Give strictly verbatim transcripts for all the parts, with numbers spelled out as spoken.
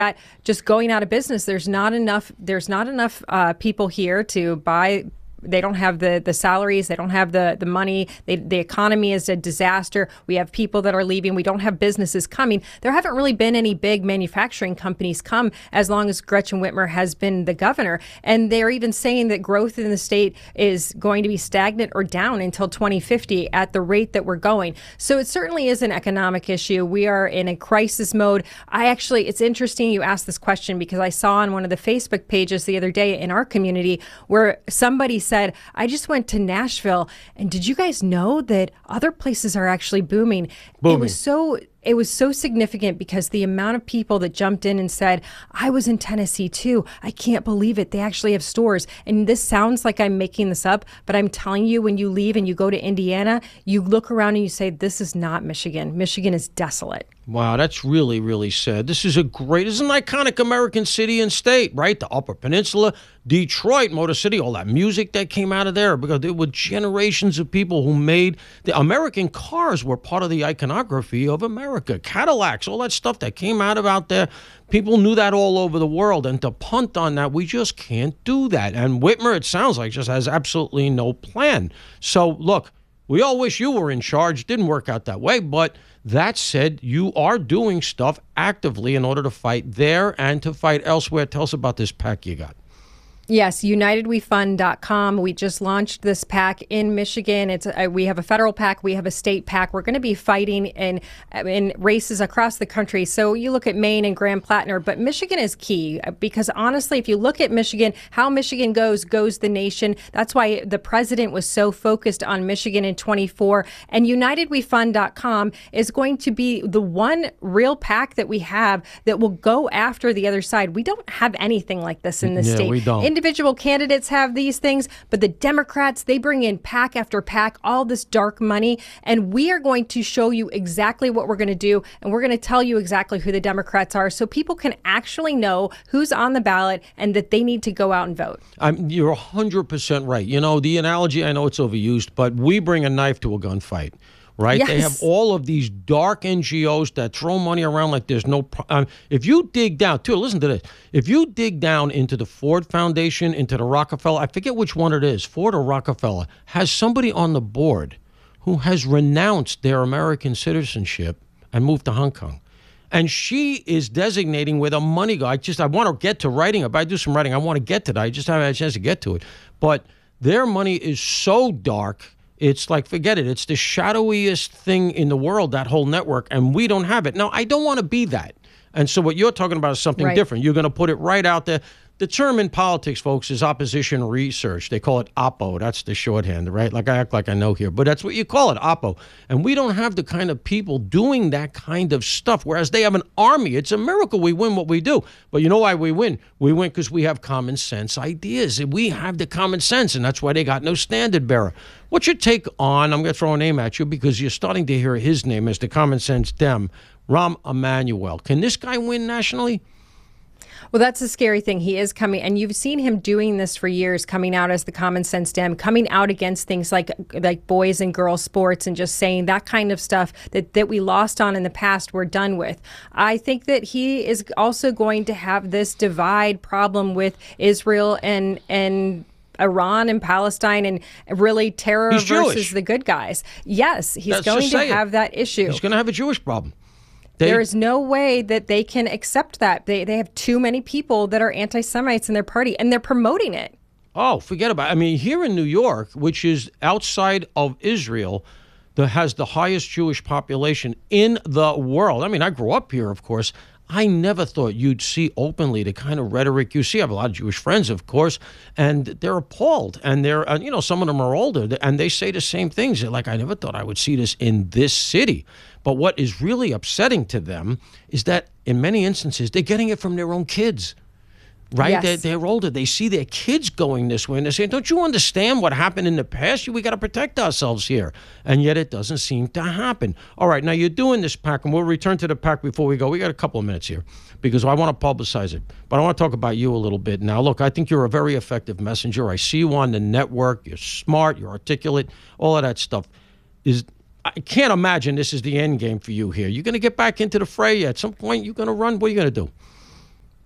at just going out of business. There's not enough. There's not enough uh, people here to buy. They don't have the the salaries. They don't have the the money. They, the economy is a disaster. We have people that are leaving. We don't have businesses coming. There haven't really been any big manufacturing companies come as long as Gretchen Whitmer has been the governor. And they're even saying that growth in the state is going to be stagnant or down until twenty fifty at the rate that we're going. So it certainly is an economic issue. We are in a crisis mode. I actually, it's interesting you asked this question because I saw on one of the Facebook pages the other day in our community where somebody said, I just went to Nashville, and did you guys know that other places are actually booming? Booming. It was so it was so significant because the amount of people that jumped in and said, I was in Tennessee too. I can't believe it. They actually have stores. And this sounds like I'm making this up, but I'm telling you, when you leave and you go to Indiana, you look around and you say, this is not Michigan. Michigan is desolate. Wow, that's really, really sad. This is a great, this is an iconic American city and state, right? The Upper Peninsula, Detroit, Motor City, all that music that came out of there, because there were generations of people who made, the American cars were part of the iconography of America. Cadillacs, all that stuff that came out of out there. People knew that all over the world, and to punt on that, we just can't do that. And Whitmer, it sounds like, just has absolutely no plan. So, look, we all wish you were in charge. Didn't work out that way, but that said, you are doing stuff actively in order to fight there and to fight elsewhere. Tell us about this pack you got. Yes, united we fund dot com. We just launched this pack in Michigan. It's a, we have a federal pack. We have a state pack. We're going to be fighting in in races across the country. So you look at Maine and Grand Platinum, but Michigan is key because honestly, if you look at Michigan, how Michigan goes, goes the nation. That's why the president was so focused on Michigan in twenty-four. And united we fund dot com is going to be the one real pack that we have that will go after the other side. We don't have anything like this in the yeah, state. We don't. Individual candidates have these things, but the Democrats, they bring in pack after pack, all this dark money, and we are going to show you exactly what we're going to do, and we're going to tell you exactly who the Democrats are so people can actually know who's on the ballot and that they need to go out and vote. I'm, you're one hundred percent right. You know, the analogy, I know it's overused, but we bring a knife to a gunfight. Right? Yes. They have all of these dark N G Os that throw money around like there's no... Pro- um, if you dig down... too, listen to this. If you dig down into the Ford Foundation, into the Rockefeller, I forget which one it is, Ford or Rockefeller, has somebody on the board who has renounced their American citizenship and moved to Hong Kong. And she is designating where the money goes. I just, I want to get to writing it. I do some writing. I want to get to that. I just haven't had a chance to get to it. But their money is so dark... It's like, forget it. It's the shadowiest thing in the world, that whole network, and we don't have it. Now, I don't want to be that. And so what you're talking about is something right. different. You're going to put it right out there. The term in politics, folks, is opposition research. They call it oppo. That's the shorthand, right? Like I act like I know here, but that's what you call it, oppo. And we don't have the kind of people doing that kind of stuff, whereas they have an army. It's a miracle we win what we do. But you know why we win? We win because we have common sense ideas. And we have the common sense, and that's why they got no standard bearer. What's your take on, I'm going to throw a name at you because you're starting to hear his name as the common sense Dem, Rahm Emanuel. Can this guy win nationally? Well, that's the scary thing. He is coming, and you've seen him doing this for years, coming out as the common sense Dem, coming out against things like like boys and girls sports and just saying that kind of stuff that, that we lost on in the past, we're done with. I think that he is also going to have this divide problem with Israel and and Iran and Palestine and really terror he's versus Jewish. The good guys. Yes, he's Let's going to have it. that issue. He's going to have a Jewish problem. They, there is no way that they can accept that. They they have too many people that are anti-Semites in their party, and they're promoting it. Oh, forget about it. I mean, here in New York, which is outside of Israel, that has the highest Jewish population in the world. I mean, I grew up here, of course. I never thought you'd see openly the kind of rhetoric you see. I have a lot of Jewish friends, of course, and they're appalled. And they're, uh, you know, some of them are older, and they say the same things. They're like, I never thought I would see this in this city. But what is really upsetting to them is that in many instances, they're getting it from their own kids. Right? Yes. They're, they're older. They see their kids going this way, and they're saying, don't you understand what happened in the past? We got to protect ourselves here. And yet it doesn't seem to happen. All right, now you're doing this pack, and we'll return to the pack before we go. We got a couple of minutes here because I want to publicize it. But I want to talk about you a little bit. Now, look, I think you're a very effective messenger. I see you on the network. You're smart. You're articulate. All of that stuff. Is I can't imagine this is the end game for you here. You're going to get back into the fray at some point. You're going to run. What are you going to do?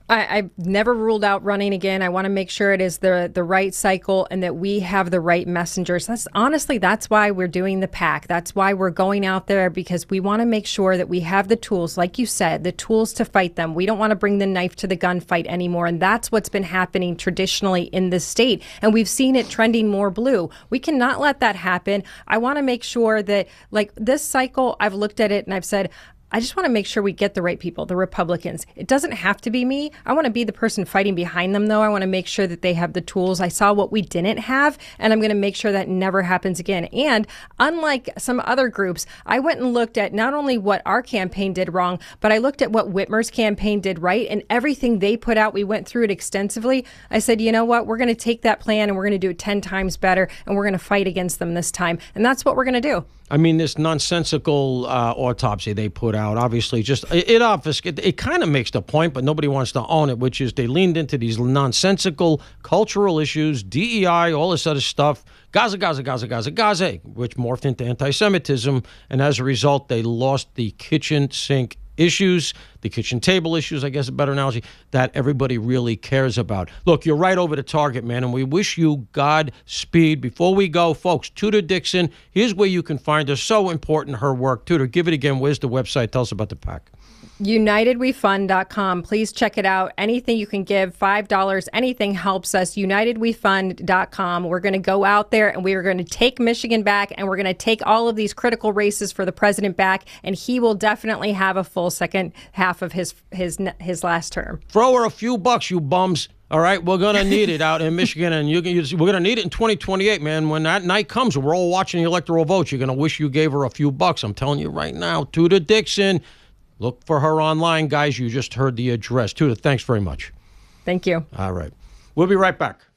I, I've never ruled out running again. I want to make sure it is the the right cycle and that we have the right messengers. That's honestly, that's why we're doing the PAC. That's why we're going out there, because we want to make sure that we have the tools, like you said, the tools to fight them. We don't want to bring the knife to the gunfight anymore. And that's what's been happening traditionally in this state. And we've seen it trending more blue. We cannot let that happen. I want to make sure that, like this cycle, I've looked at it and I've said, I just want to make sure we get the right people, the Republicans. It doesn't have to be me. I want to be the person fighting behind them, though. I want to make sure that they have the tools. I saw what we didn't have, and I'm going to make sure that never happens again. And unlike some other groups, I went and looked at not only what our campaign did wrong, but I looked at what Whitmer's campaign did right, and everything they put out, we went through it extensively. I said, you know what? We're going to take that plan, and we're going to do it ten times better, and we're going to fight against them this time. And that's what we're going to do. I mean, this nonsensical uh, autopsy they put out, obviously, just it, it obfuscates. It, it kind of makes the point, but nobody wants to own it, which is they leaned into these nonsensical cultural issues, D E I, all this other stuff, Gaza, Gaza, Gaza, Gaza, Gaza, which morphed into anti-Semitism, and as a result, they lost the kitchen sink issues, the kitchen table issues, I guess a better analogy, that everybody really cares about. Look, you're right over the target, man, and we wish you Godspeed. Before we go, folks, Tudor Dixon, here's where you can find her. So important, her work. Tudor, give it again. Where's the website? Tell us about the PAC. United We Fund dot com. Please check it out. Anything you can give, five dollars, anything helps us. United We Fund dot com. We're going to go out there and we are going to take Michigan back, and we're going to take all of these critical races for the president back, and he will definitely have a full second half of his his his last term. Throw her a few bucks, you bums. All right, we're going to need it out in Michigan, and you can, we're going to need it in twenty twenty-eight, man. When that night comes, we're all watching the electoral votes. You're going to wish you gave her a few bucks. I'm telling you right now, Tudor Dixon. Look for her online, guys. You just heard the address. Tudor, thanks very much. Thank you. All right. We'll be right back.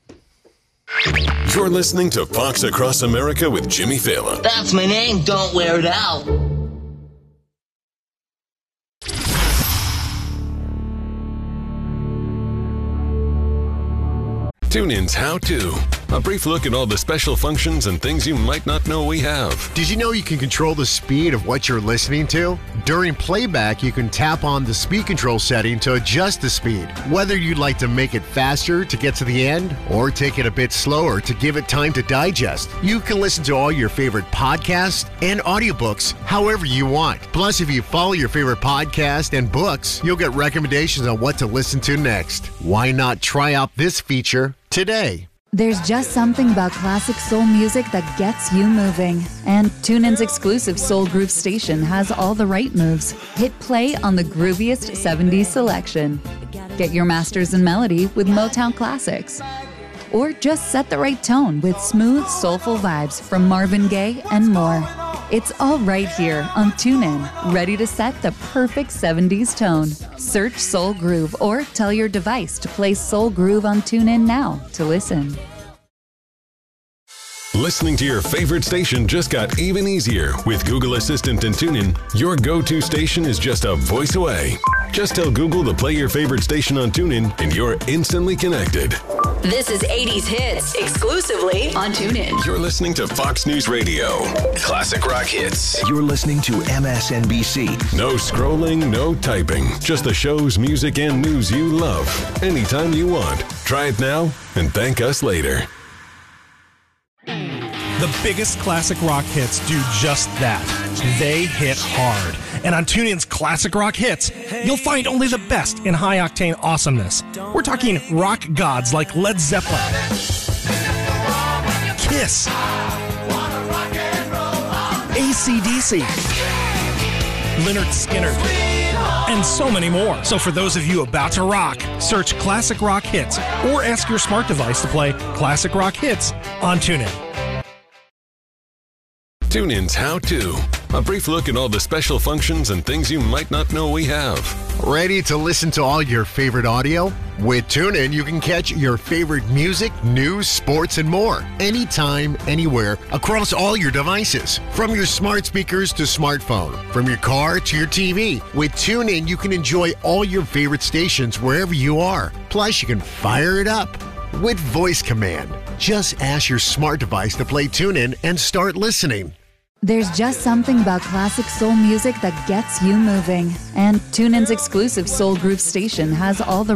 You're listening to Fox Across America with Jimmy Fallon. That's my name. Don't wear it out. TuneIn's How To. A brief look at all the special functions and things you might not know we have. Did you know you can control the speed of what you're listening to? During playback, you can tap on the speed control setting to adjust the speed. Whether you'd like to make it faster to get to the end or take it a bit slower to give it time to digest, you can listen to all your favorite podcasts and audiobooks however you want. Plus, if you follow your favorite podcast and books, you'll get recommendations on what to listen to next. Why not try out this feature today? There's just something about classic soul music that gets you moving. And TuneIn's exclusive Soul Groove station has all the right moves. Hit play on the grooviest seventies selection. Get your masters in melody with Motown classics. Or just set the right tone with smooth, soulful vibes from Marvin Gaye and more. It's all right here on TuneIn, ready to set the perfect seventies tone. Search Soul Groove or tell your device to play Soul Groove on TuneIn now to listen. Listening to your favorite station just got even easier with Google Assistant and TuneIn. Your go-to station is just a voice away. Just tell Google to play your favorite station on TuneIn and you're instantly connected. This is eighties Hits, exclusively on TuneIn. You're listening to Fox News Radio. Classic rock hits. You're listening to M S N B C. No scrolling, no typing. Just the shows, music, and news you love. Anytime you want. Try it now and thank us later. The biggest classic rock hits do just that. They hit hard. And on TuneIn's Classic Rock Hits, you'll find only the best in high-octane awesomeness. We're talking rock gods like Led Zeppelin, Kiss, A C D C, Lynyrd Skynyrd, and so many more. So for those of you about to rock, search Classic Rock Hits or ask your smart device to play Classic Rock Hits on TuneIn. TuneIn's How To. A brief look at all the special functions and things you might not know we have. Ready to listen to all your favorite audio? With TuneIn, you can catch your favorite music, news, sports, and more. Anytime, anywhere, across all your devices. From your smart speakers to smartphone. From your car to your T V. With TuneIn, you can enjoy all your favorite stations wherever you are. Plus, you can fire it up with voice command. Just ask your smart device to play TuneIn and start listening. There's just something about classic soul music that gets you moving. And TuneIn's exclusive Soul Groove station has all the